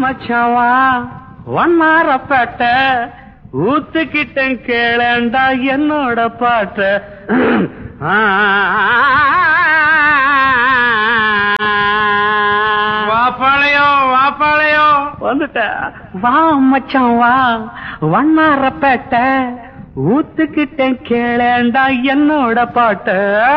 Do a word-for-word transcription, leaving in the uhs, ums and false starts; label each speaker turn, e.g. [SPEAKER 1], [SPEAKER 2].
[SPEAKER 1] மச்சாவா வண்ணாரப்பேட்டை ஊத்துக்கிட்டேன் கேளண்டா என்னோட பாட்ட.
[SPEAKER 2] வாப்பாளையோ வாப்பாளையோ
[SPEAKER 1] வந்துட்ட. வா மச்சான் வா வண்ணாரப்பேட்டை ஊத்துக்கிட்டேன் கேளண்டா என்னோட பாட்ட.